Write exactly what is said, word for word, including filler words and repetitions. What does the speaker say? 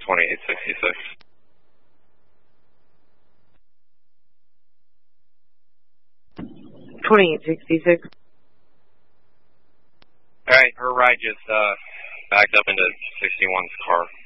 twenty-eight sixty-six. twenty-eight sixty-six. Alright, her ride just uh, backed up into sixty-one's car.